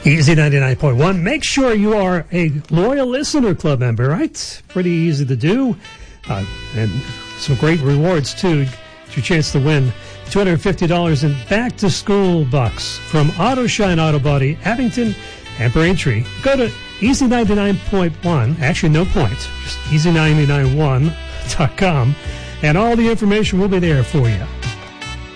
Easy 99.1. Make sure you are a loyal listener club member, right? Pretty easy to do. And some great rewards, too. It's your chance to win $250 in back-to-school bucks from AutoShine Auto Body, Abington and Braintree. Go to easy99.1. Actually, no points. Just easy991.com. And all the information will be there for you.